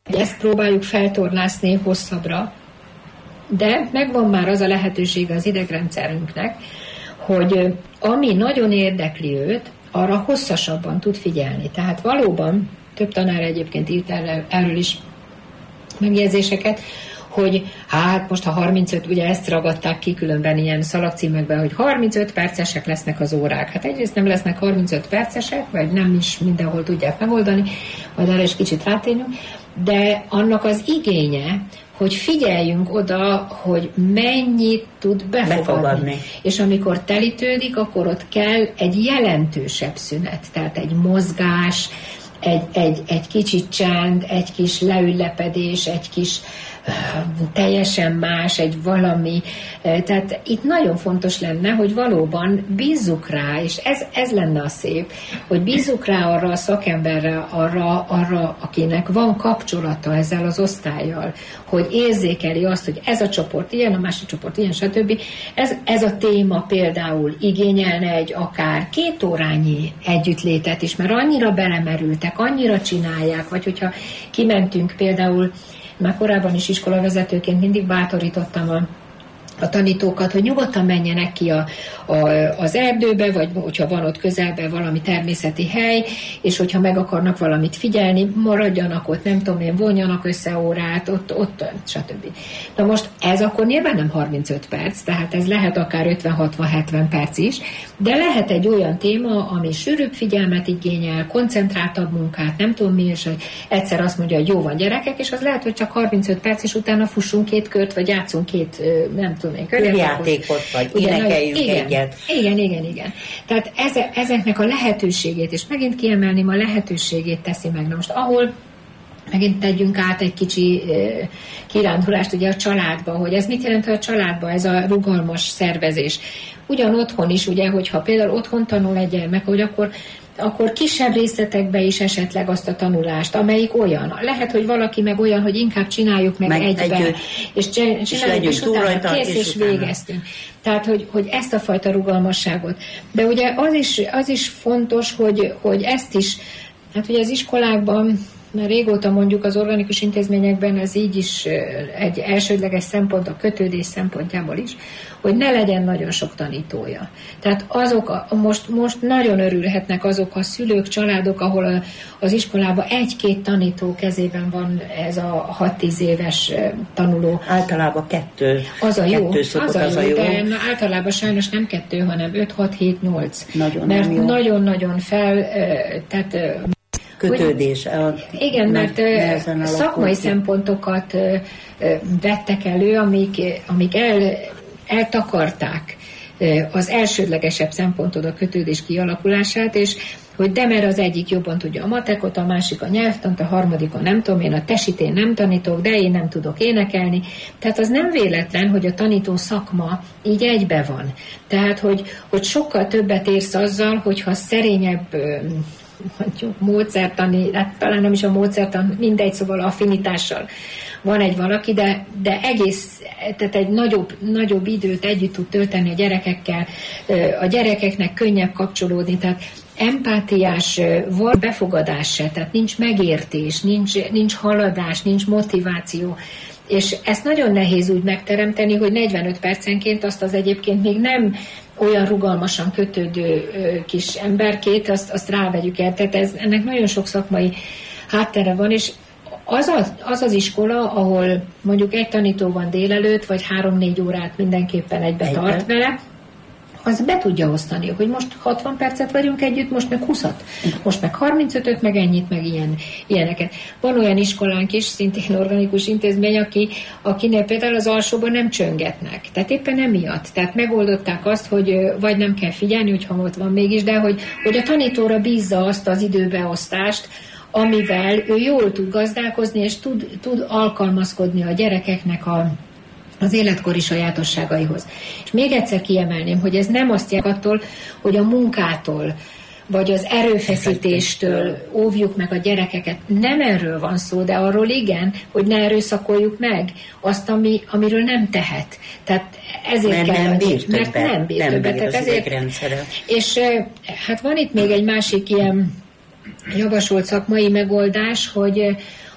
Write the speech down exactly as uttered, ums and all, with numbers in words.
Ezt próbáljuk feltornászni hosszabbra, de megvan már az a lehetőség az idegrendszerünknek, hogy ami nagyon érdekli őt, arra hosszasabban tud figyelni. Tehát valóban, több tanár egyébként írt erről is megjegyzéseket, hogy hát most ha harmincöt, ugye ezt ragadták ki különben ilyen szalagcímekben, hogy harmincöt percesek lesznek az órák. Hát egyrészt nem lesznek harmincöt percesek, vagy nem is mindenhol tudják megoldani, majd erre is kicsit rátérjünk, de annak az igénye, hogy figyeljünk oda, hogy mennyit tud befogadni. befogadni. És amikor telítődik, akkor ott kell egy jelentősebb szünet, tehát egy mozgás, egy, egy, egy kicsit csend, egy kis leülepedés, egy kis teljesen más, egy valami. Tehát itt nagyon fontos lenne, hogy valóban bízzuk rá, és ez, ez lenne a szép, hogy bízzuk rá arra a szakemberre, arra, arra, akinek van kapcsolata ezzel az osztállyal, hogy érzékeli azt, hogy ez a csoport ilyen, a másik csoport ilyen, stb. Ez, ez a téma például igényelne egy akár két órányi együttlétet is, mert annyira belemerültek, annyira csinálják, vagy hogyha kimentünk például, már korábban is iskolavezetőként mindig bátorítottam a, a tanítókat, hogy nyugodtan menjenek ki a, a, az erdőbe, vagy hogyha van ott közelben valami természeti hely, és hogyha meg akarnak valamit figyelni, maradjanak ott, nem tudom én, vonjanak össze órát, ott, ott, stb. Na most ez akkor nyilván nem harmincöt perc, tehát ez lehet akár ötven hatvan hetven perc is, de lehet egy olyan téma, ami sűrűbb figyelmet igényel, koncentráltabb munkát, nem tudom mi, és egyszer azt mondja, hogy jó van gyerekek, és az lehet, hogy csak harmincöt perc, és utána fussunk két kört, vagy játszunk két, nem tudom én, könyvet. Játékot, vagy énekeljünk igen, egyet. Igen, igen, igen. Tehát eze, ezeknek a lehetőségét, és megint kiemelném, a lehetőségét teszi meg. Na most ahol megint tegyünk át egy kicsi uh, kirándulást ugye a családba, hogy ez mit jelent a családba, ez a rugalmas szervezés. Ugyan otthon is, ugye, hogyha például otthon tanul egy gyermek, hogy akkor akkor kisebb részletekbe is esetleg azt a tanulást, amelyik olyan. Lehet, hogy valaki meg olyan, hogy inkább csináljuk meg, meg egyben, egy, és csináljuk, és, és utána rajta, kész, és, és végeztünk. Tehát, hogy, hogy ezt a fajta rugalmasságot. De ugye az is, az is fontos, hogy, hogy ezt is, hát ugye az iskolákban, már régóta mondjuk az organikus intézményekben ez így is egy elsődleges szempont a kötődés szempontjából is, hogy ne legyen nagyon sok tanítója. Tehát azok a, most, most nagyon örülhetnek azok a szülők, családok, ahol a, az iskolában egy-két tanító kezében van ez a hat-tíz éves tanuló. Általában kettő. Az a jó, kettő szokott, az a az jó, a jó. De általában sajnos nem kettő, hanem öt, hat, hét, nyolc. Nagyon Mert nagyon-nagyon fel, tehát kötődés. A, igen, mert szakmai szempontokat vettek elő, amik, amik el, eltakarták az elsődlegesebb szempontod a kötődés kialakulását, és hogy de mert az egyik jobban tudja a matekot, a másik a nyelvtant, a harmadik a nem tudom én, a tesit én nem tanítok, de én nem tudok énekelni. Tehát az nem véletlen, hogy a tanító szakma így egybe van. Tehát, hogy, hogy sokkal többet érsz azzal, hogyha szerényebb mondjuk módszertani, hát talán nem is a módszertan, mindegy, szóval affinitással van egy valaki, de, de egész, tehát egy nagyobb, nagyobb időt együtt tud tölteni a gyerekekkel, a gyerekeknek könnyebb kapcsolódni, tehát empátiás, van befogadás se, tehát nincs megértés, nincs, nincs haladás, nincs motiváció, és ezt nagyon nehéz úgy megteremteni, hogy negyvenöt percenként azt az egyébként még nem olyan rugalmasan kötődő kis emberkét, azt, azt rávegyük el. Tehát ez, ennek nagyon sok szakmai háttere van, és az az, az az iskola, ahol mondjuk egy tanító van délelőtt, vagy három-négy órát mindenképpen egybe Egyben. tart vele, az be tudja osztani, hogy most hatvan percet vagyunk együtt, most meg húszat, most meg harmincötöt, meg ennyit, meg ilyen, ilyeneket. Van olyan iskolánk is, szintén organikus intézmény, aki, akinél például az alsóban nem csöngetnek. Tehát éppen emiatt. Tehát megoldották azt, hogy vagy nem kell figyelni, hogyha ott van mégis, de hogy, hogy a tanítóra bízza azt az időbeosztást, amivel ő jól tud gazdálkozni, és tud, tud alkalmazkodni a gyerekeknek a az életkori sajátosságaihoz. És még egyszer kiemelném, hogy ez nem azt jelenti attól, hogy a munkától, vagy az erőfeszítéstől óvjuk meg a gyerekeket. Nem erről van szó, de arról igen, hogy ne erőszakoljuk meg azt, ami, amiről nem tehet. Tehát ezért mert kell, nem bír mert többet, nem bír nem többet. bír Tehát ezért, és hát van itt még egy másik ilyen javasolt szakmai megoldás, hogy,